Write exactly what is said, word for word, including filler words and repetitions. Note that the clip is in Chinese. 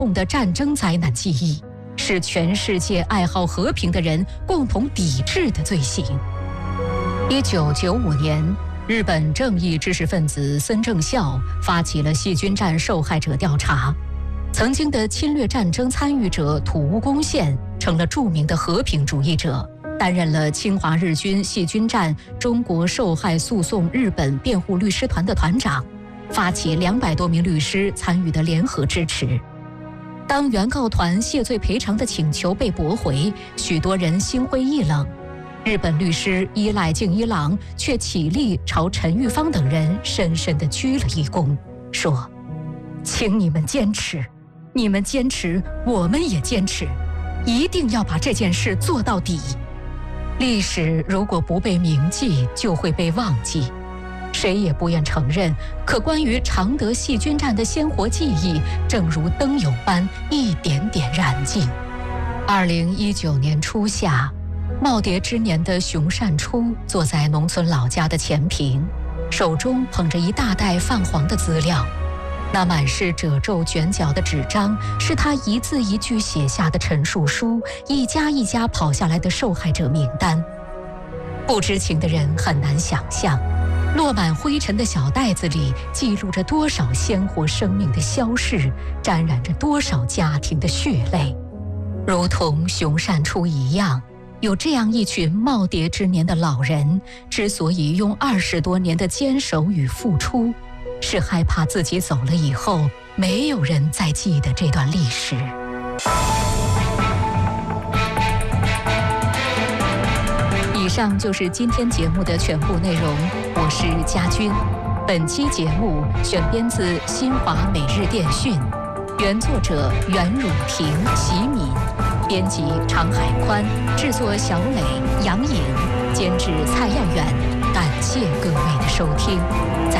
痛的战争灾难记忆，是全世界爱好和平的人共同抵制的罪行。一九九五年，日本正义知识分子森正孝发起了细菌战受害者调查，曾经的侵略战争参与者土屋公宪成了著名的和平主义者，担任了侵华日军细菌战中国受害诉讼日本辩护律师团的团长，发起两百多名律师参与的联合支持。当原告团谢罪赔偿的请求被驳回，许多人心灰意冷。日本律师伊赖敬一郎却起立朝陈玉芳等人深深地鞠了一躬，说：“请你们坚持，你们坚持，我们也坚持，一定要把这件事做到底。历史如果不被铭记，就会被忘记。谁也不愿承认，可关于常德细菌战的鲜活记忆，正如灯油般一点点燃尽。”二零一九年初夏，耄耋之年的熊善初坐在农村老家的前坪，手中捧着一大袋泛黄的资料。那满是褶皱卷角的纸张，是他一字一句写下的陈述书，一家一家跑下来的受害者名单。不知情的人很难想象，落满灰尘的小袋子里记录着多少鲜活生命的消逝，沾染着多少家庭的血泪。如同熊善初一样，有这样一群耄耋之年的老人，之所以用二十多年的坚守与付出，是害怕自己走了以后，没有人再记得这段历史。以上就是今天节目的全部内容，我是佳君。本期节目选编自新华每日电讯，原作者袁汝婷、席敏，编辑常海宽，制作小磊、杨颖，监制蔡耀远。感谢各位的收听。